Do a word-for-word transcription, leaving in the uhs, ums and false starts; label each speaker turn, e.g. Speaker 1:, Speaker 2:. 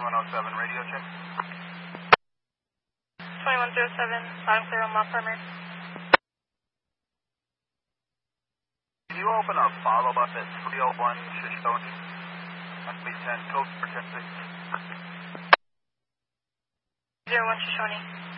Speaker 1: twenty-one oh seven, radio check.
Speaker 2: twenty-one oh seven, loud and clear on Mount Primer.
Speaker 1: Can you open a follow-up at three oh one Shoshone? Must be ten, code for ten six.
Speaker 2: zero one Shoshone.